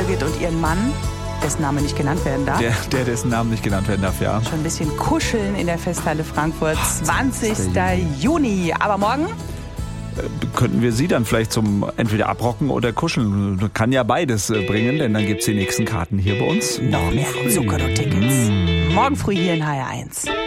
Birgit und ihren Mann, dessen Name nicht genannt werden darf. Dessen Namen nicht genannt werden darf, ja. Schon ein bisschen kuscheln in der Festhalle Frankfurt, 20. Juni. Aber morgen? Könnten wir Sie dann vielleicht zum entweder abrocken oder kuscheln. Kann ja beides bringen, denn dann gibt's die nächsten Karten hier bei uns. Noch mehr Zuckerro-Tickets. Morgen früh hier in HR1.